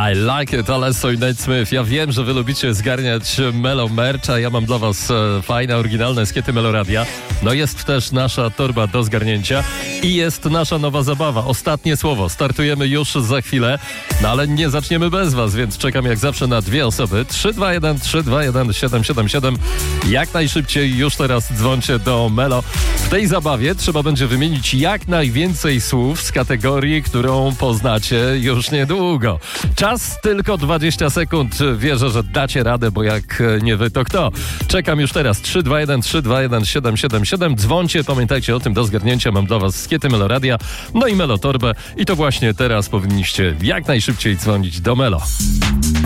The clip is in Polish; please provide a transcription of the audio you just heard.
I like it, Alesso i Nate Smith. Ja wiem, że wy lubicie zgarniać Melo Merch, a ja mam dla was fajne, oryginalne skiety Meloradia. No jest też nasza torba do zgarnięcia i jest nasza nowa zabawa. Ostatnie słowo. Startujemy już za chwilę, no ale nie zaczniemy bez was, więc czekam jak zawsze na dwie osoby. 321 321 777. Jak najszybciej już teraz dzwońcie do Melo. W tej zabawie trzeba będzie wymienić jak najwięcej słów z kategorii, którą poznacie już niedługo. Czas tylko 20 sekund. Wierzę, że dacie radę, bo jak nie wy, to kto? Czekam już teraz. 321 321 777. Dzwońcie, pamiętajcie o tym do zgarnięcia. Mam dla was skiety Meloradia, no i Melo Torbę. I to właśnie teraz powinniście jak najszybciej dzwonić do Melo.